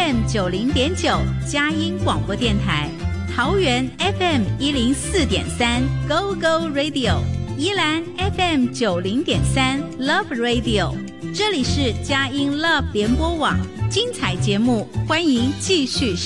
FM 90.9佳音广播电台，桃园 FM 104.3 Go Go Radio， 宜兰 FM 90.3 Love Radio， 这里是佳音 Love 联播网，精彩节目欢迎继续